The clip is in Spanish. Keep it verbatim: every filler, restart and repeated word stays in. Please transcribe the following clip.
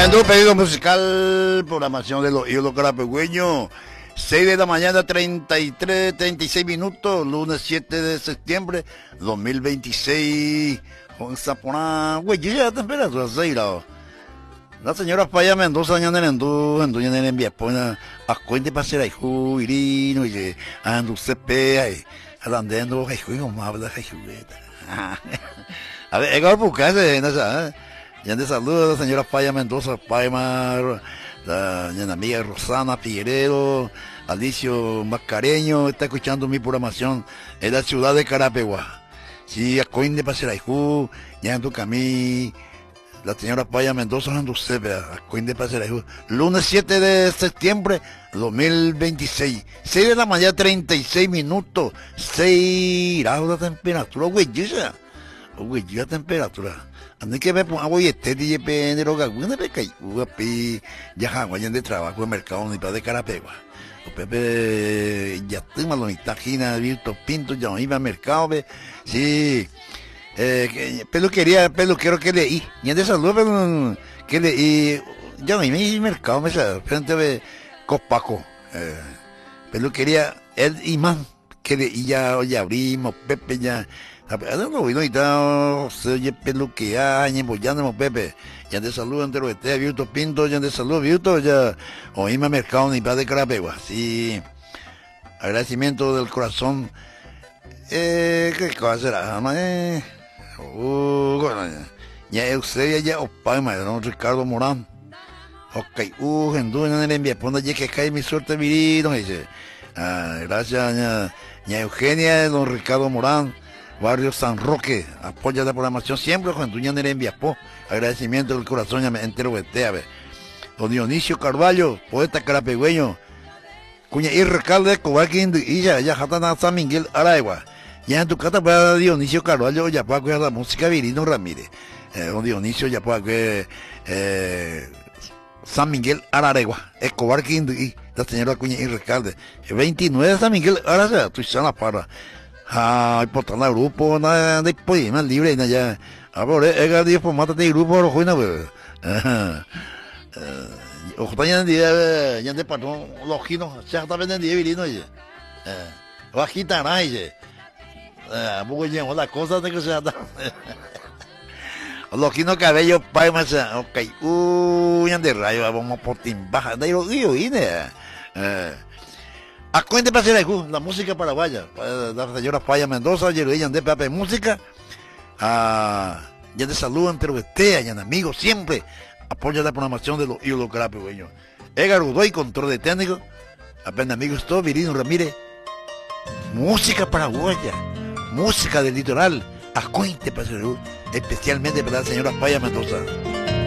Tremendo pedido musical, programación de los ídolos carapegüeños. seis de la mañana, treinta y tres, treinta y seis minutos, lunes siete de septiembre, dos mil veintiséis. Con Zaporán, güey, ya la temperatura seis grados. La señora Paya Mendoza, ya en el Endú, en Doña en Envía, pone a cuente para ser hijo, irino, y ando se pea, y andando, hijo, y no habla, hijo. A ver, es buscarse, no sé. Ya te saludo a la señora Paya Mendoza, Paimar, la, la amiga Rosana Figueredo, Alicio Mascareño, está escuchando mi programación en la ciudad de Carapegua. Sí, a Coinde Paserajú, ya en tu camí, la señora Paya Mendoza en tu sepe, a Coinde Paserajú, lunes siete de septiembre dos mil veintiséis, seis de la mañana, treinta y seis minutos, seis grados de temperatura, güey, ya, güey, ya temperatura. Ande que me pongo y este día de lo que alguna vez que uapi ya hago allá de trabajo en mercado ni para de Carapegua. O Pepe ya tengo la mitad gina abierto pinto ya no iba al mercado ve. Sí. Eh peluquería, peluquero que leí. Ya de salud pero que leí ya no iba al mercado me sa frente de Copaco. Eh peluquería el imán que leí ya ya abrimos Pepe ya. No, no, no, se oye peluquear, bollando, Pepe. Ya te saludo entero, esté abierto, pinto, ya te saludo, abierto, ya. Oíme mercado ni para de Carapegua. Sí. Agradecimiento del corazón. Eh, ¿qué cosa será? Eh, uh, bueno, ya Eusebia, ya Opaima, don Ricardo Morán. Ok, uh, en duda en el envío, ponga ya que cae mi suerte, virino, dice. Ah, gracias, ya, ya Eugenia, don Ricardo Morán. Barrio San Roque, apoya la programación siempre con Duña Nerembia Po, agradecimiento del corazón ya me entero de a ver. Don Dionisio Carvalho, poeta carapegüeño, cuña y recalde cobaquín y ya ya jatana San Miguel Aragua. Ya en tu casa para Dionisio Carvalho ya para cuidar la música Virino Ramírez. Eh, don Dionisio ya para que eh, San Miguel Aragua, Escobar y la señora cuña y recalde. veintinueve de San Miguel Aragua, tu sana para. Ah, por tal grupo, nada de poema libre, nada ya. Ahora, es que por mata de grupo, lo juega, pues. Ojo, ya de ya de patrón, los ginos, ya está vendiendo de virino, oye. Bajita, nada, oye. Ah, poco llevo las cosas de que se anda. Los ginos cabello, palmas, ok. Uy, ya de rayo, vamos por timbaja, de los guíos, ¿eh? A cuente para hacer la música paraguaya, la señora Paya Mendoza, y ella de Pepe Música, ah, ya te saludan, pero esté, hayan amigos, siempre apoya la programación de los ídolos carapegüeños. Edgar Godoy, control de técnico, apenas amigos todos, Virino Ramírez, música paraguaya, música del litoral, a cuente para hacer especialmente para la señora Paya Mendoza.